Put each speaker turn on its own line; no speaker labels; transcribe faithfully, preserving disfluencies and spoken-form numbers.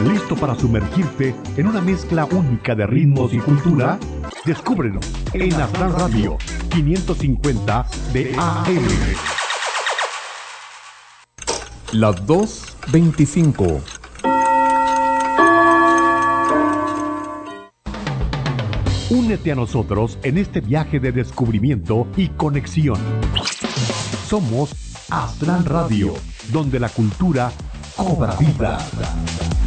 ¿Listo para sumergirte en una mezcla única de ritmos y cultura? Descúbrelo en Aztlán Radio quinientos cincuenta de A M.
Las dos veinticinco.
Únete a nosotros en este viaje de descubrimiento y conexión. Somos Aztlán Radio, donde la cultura cobra vida.